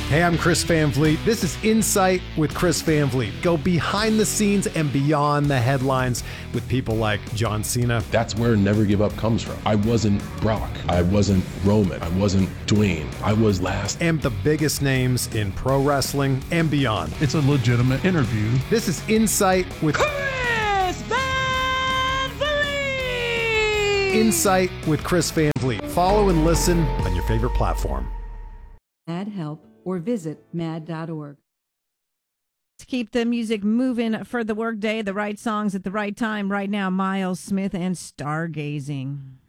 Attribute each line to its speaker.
Speaker 1: Hey, I'm Chris Van Vliet. This is Insight with Chris Van Vliet. Go behind the scenes and beyond the headlines with people like John Cena.
Speaker 2: That's where Never Give Up comes from. I wasn't Brock. I wasn't Roman. I wasn't Dwayne. I was last.
Speaker 1: And the biggest names in pro wrestling and beyond.
Speaker 3: It's a legitimate interview.
Speaker 1: This is Insight with
Speaker 4: Chris Van Vliet!
Speaker 1: Insight with Chris Van Vliet. Follow and listen on your favorite platform.
Speaker 5: Add help or visit mad.org.
Speaker 6: To keep the music moving for the workday, the right songs at the right time. Right now, Miles Smith and Stargazing.